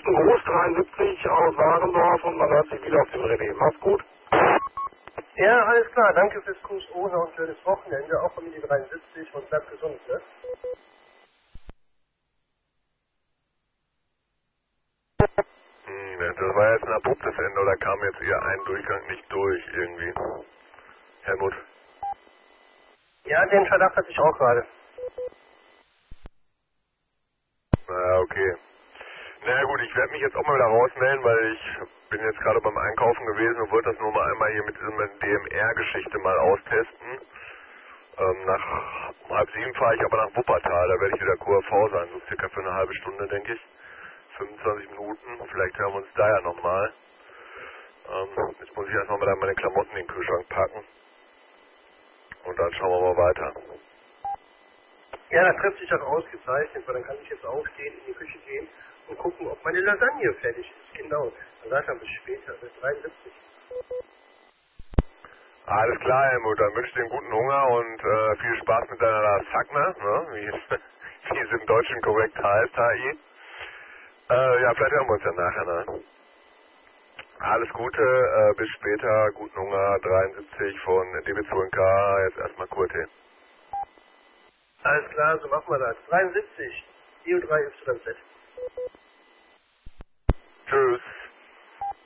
Gruß 73 aus Warendorf und man hört sich wieder auf dem Relais. Macht's gut. Ja, alles klar. Danke fürs Gruß ohne und schönes Wochenende. Auch Familie 73 und bleibt gesund, ne? Das war jetzt ein abruptes Ende oder kam jetzt eher ein Durchgang nicht durch irgendwie? Helmut? Ja, den Verdacht hatte ich auch gerade. Naja, okay. Naja gut, ich werde mich jetzt auch mal wieder rausmelden, weil ich bin jetzt gerade beim Einkaufen gewesen und wollte das nur mal einmal hier mit dieser DMR-Geschichte mal austesten. Nach 6:30 fahre ich aber nach Wuppertal, da werde ich wieder QRV sein, so circa für eine halbe Stunde, denke ich. 25 Minuten, vielleicht hören wir uns da ja nochmal. Jetzt muss ich erstmal mal meine Klamotten in den Kühlschrank packen. Und dann schauen wir mal weiter. Ja, das trifft sich doch ausgezeichnet, weil dann kann ich jetzt aufstehen, in die Küche gehen und gucken, ob meine Lasagne fertig ist. Genau. Dann sag ich dann bis später, bis 73. Alles klar, Helmut, dann wünsche ich dir einen guten Hunger und viel Spaß mit deiner Lasagna, ne? Wie es im Deutschen korrekt heißt, HI. Ja, vielleicht hören wir uns ja nachher, ne? Alles Gute, bis später, guten Hunger, 73 von DB2K, jetzt erstmal Kurte. Alles klar, so machen wir das. 73, IO3YZ.